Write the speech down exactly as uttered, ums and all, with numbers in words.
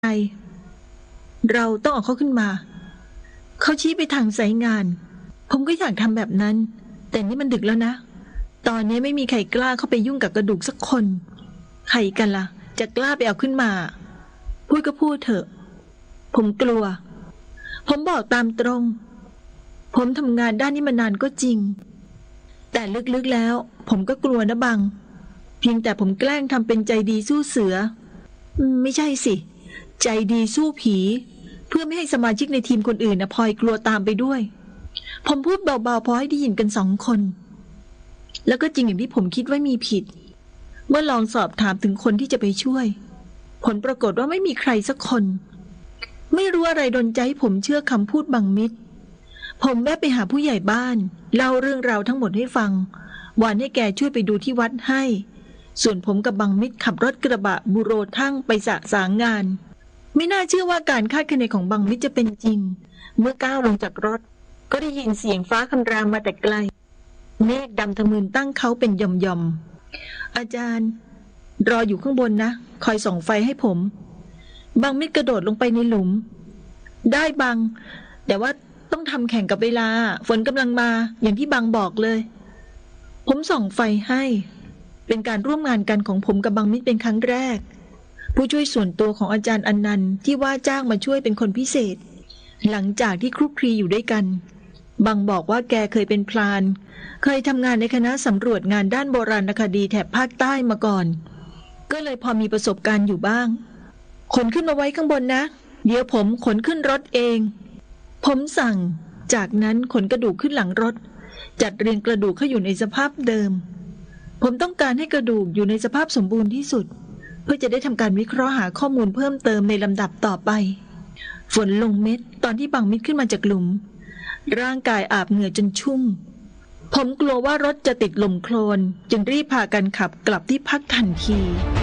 ไงเราต้องเอาเขาขึ้นมาเขาชี้ไปทางสายงานผมก็อยากทำแบบนั้นแต่นี่มันดึกแล้วนะตอนนี้ไม่มีใครกล้าเข้าไปยุ่งกับกระดูกสักคนใครกันล่ะจะกล้าไปเอาขึ้นมาพูดก็พูดเถอะผมกลัวผมบอกตามตรงผมทำงานด้านนี้มานานก็จริงแต่ลึกๆแล้วผมก็กลัวนะบังเพียงแต่ผมแกล้งทำเป็นใจดีสู้เสือไม่ใช่สิใจดีสู้ผีเพื่อไม่ให้สมาชิกในทีมคนอื่นนะพลอยกลัวตามไปด้วยผมพูดเบาๆพอให้ได้ยินกันสองคนแล้วก็จริงอย่างที่ผมคิดว่ามีผิดเมื่อลองสอบถามถึงคนที่จะไปช่วยผลปรากฏว่าไม่มีใครสักคนไม่รู้อะไรดลใจให้ผมเชื่อคำพูดบังมิตรผมแวะไปหาผู้ใหญ่บ้านเล่าเรื่องราวทั้งหมดให้ฟังวานให้แกช่วยไปดูที่วัดให้ส่วนผมกับบังมิตรขับรถกระบะบูโรทั่งไปสะสางงานไม่น่าเชื่อว่าการคาดคะเนของบังมิตรจะเป็นจริงเมื่อก้าวลงจากรถก็ได้ยินเสียงฟ้าคำรามมาแต่ไกลเมฆดำทะมึนตั้งเขาเป็นย่อมๆอาจารย์รออยู่ข้างบนนะคอยส่องไฟให้ผมบังมิตรกระโดดลงไปในหลุมได้บังแต่ว่าต้องทำแข่งกับเวลาฝนกำลังมาอย่างที่บังบอกเลยผมส่องไฟให้เป็นการร่วมงานกันของผมกับบังมิตรเป็นครั้งแรกผู้ช่วยส่วนตัวของอาจารย์อนันต์ที่ว่าจ้างมาช่วยเป็นคนพิเศษหลังจากที่คลุกคลีอยู่ด้วยกันบังบอกว่าแกเคยเป็นพรานเคยทำงานในคณะสำรวจงานด้านโบราณคดีแถบภาคใต้มาก่อนก็เลยพอมีประสบการณ์อยู่บ้างขนขึ้นมาไว้ข้างบนนะเดี๋ยวผมขนขึ้นรถเองผมสั่งจากนั้นขนกระดูกขึ้นหลังรถจัดเรียงกระดูกให้อยู่ในสภาพเดิมผมต้องการให้กระดูกอยู่ในสภาพสมบูรณ์ที่สุดเพื่อจะได้ทำการวิเคราะห์หาข้อมูลเพิ่มเติมในลำดับต่อไปฝนลงเม็ดตอนที่บังมิตรขึ้นมาจากหลุมร่างกายอาบเหงื่อจนชุ่มผมกลัวว่ารถจะติดลมโคลนจึงรีบพากันขับกลับที่พักทันที